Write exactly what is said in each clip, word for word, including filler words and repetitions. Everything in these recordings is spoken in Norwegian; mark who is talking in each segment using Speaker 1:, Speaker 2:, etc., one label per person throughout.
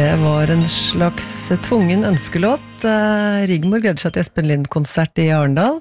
Speaker 1: Det var en slags tvungen ønskelåt. Rigmor gleder seg til Espen Lind-konsert i Arendal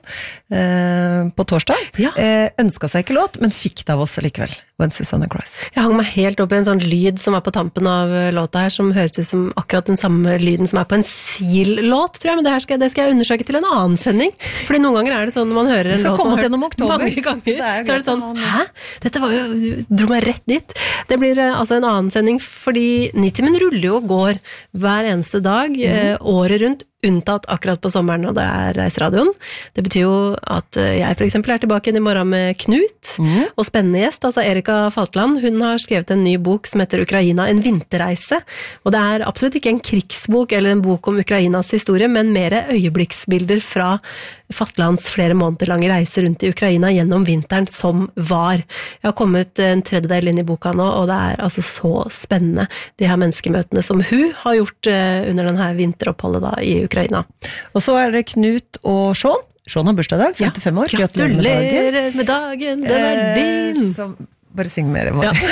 Speaker 1: eh, på torsdag.
Speaker 2: Ja.
Speaker 1: Eh, ønsket seg ikke låt, men fikk det av oss likevel. When Susanna Cries.
Speaker 2: Jeg hang meg helt opp i en sånn lyd som var på tampen av låta her, som høres ut som akkurat den samme lyden som er på en Seal-låt, tror jeg, men det, her skal, det skal jeg undersøke til en annen sending. Fordi noen ganger er det sånn, når man hører en låt man har hørt mange ganger, så, det er, så er det sånn, hæ? Dette var jo, dro meg rett dit. Det blir altså en annen sending, fordi Nitimen ruller jo og går hver eneste dag, mm. eh, året rundt, unntatt akkurat på sommeren, og det er Reiseradioen. Det betyr jo at jeg for eksempel er tilbake i morgen med Knut, mm. og spennende gjest, altså Erika Falkland. Hun har skrevet en ny bok som heter Ukraina, en vinterreise, og det er absolutt ikke en krigsbok eller en bok om Ukrainas historie, men mer øyeblikksbilder fra Falklands flere måneder lange reise rundt i Ukraina gjennom vinteren som var. Jeg har kommet en tredjedel inn i boka nå, og det er altså så spennende, de her menneskemøtene som hun har gjort under denne vinteroppholdet da i Ukraina.
Speaker 1: Og så er det Knut og Sean. Sean har bursdag i dag, femtifem år.
Speaker 2: Gratulerer med dagen. med dagen, den er din!
Speaker 1: Eh, så bare syng mer i morgen.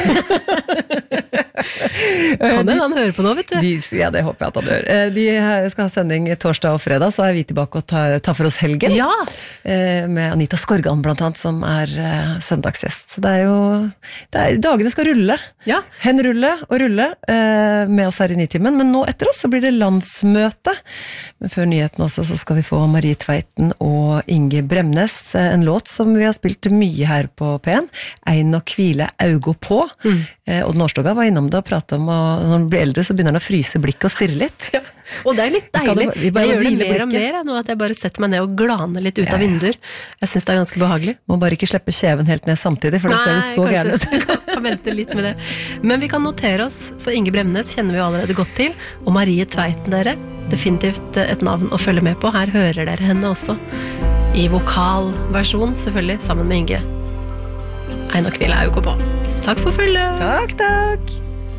Speaker 2: Ja. Kan den han høre på nå, vet du?
Speaker 1: De, ja, det håper jeg at han gjør. De skal ha sending torsdag og fredag, så er vi tilbake og tar, tar for oss helgen.
Speaker 2: Ja!
Speaker 1: Med Anita Skorgan blant annet, som er søndagsgjest. Så det er jo, det er, dagene skal rulle.
Speaker 2: Ja.
Speaker 1: Henrulle og rulle med oss her i Nitimen, men nå etter oss så blir det landsmøte. Men før nyheten også, så skal vi få Marie Tveiten og Inge Bremnes, en låt som vi har spilt mye her på P en, Ein og hvile augo på. Mm. Og Norstoga var innom det og pratet om, og når han blir eldre så begynner han å fryse blikket og stirre litt.
Speaker 2: Ja. Og det er litt deilig. Jeg gjør det mer og mer, nå at jeg bare setter meg ned og glaner litt ut ja, ja. av vinduer. Jeg synes det er ganske behagelig.
Speaker 1: Må bare ikke slippe kjeven helt ned samtidig, for det ser jo så gærent ut.
Speaker 2: Nei, kanskje, kan vente litt med det. Men vi kan notere oss, for Inge Bremnes kjenner vi allerede godt til, og Marie Tveiten dere, definitivt et navn å følge med på. Her hører dere henne også, i vokalversjon selvfølgelig, sammen med Inge. Ein og hvile augo på. Takk for følget.
Speaker 1: Takk, takk.